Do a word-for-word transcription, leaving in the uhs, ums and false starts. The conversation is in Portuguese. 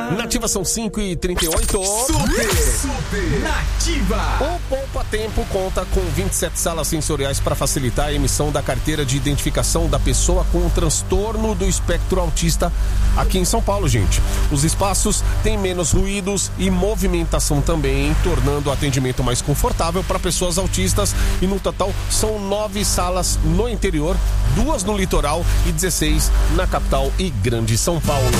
Nativa são cinco e trinta e oito. Super, super Nativa. O Poupa Tempo conta com vinte e sete salas sensoriais para facilitar a emissão da carteira de identificação da pessoa com um transtorno do espectro autista aqui em São Paulo, gente. Os espaços têm menos ruídos e movimentação também, tornando o atendimento mais confortável para pessoas autistas. E no total são nove salas no interior, duas no litoral e dezesseis na capital e Grande São Paulo.